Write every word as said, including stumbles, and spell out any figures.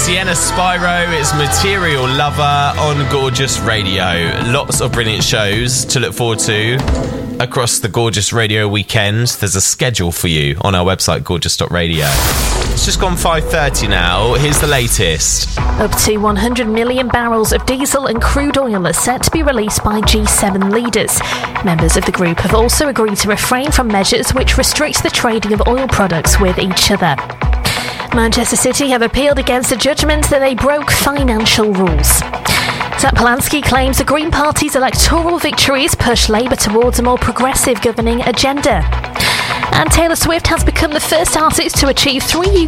Sienna Spyro, it's Material Lover on Gorgeous Radio. Lots of brilliant shows to look forward to across the Gorgeous Radio weekend. There's a schedule for you on our website, gorgeous dot radio. It's just gone five thirty now. Here's the latest. Up to one hundred million barrels of diesel and crude oil are set to be released by G seven leaders. Members of the group have also agreed to refrain from measures which restrict the trading of oil products with each other. Manchester City have appealed against a judgment that they broke financial rules. Zach Polanski claims the Green Party's electoral victories push Labour towards a more progressive governing agenda. And Taylor Swift has become the first artist to achieve three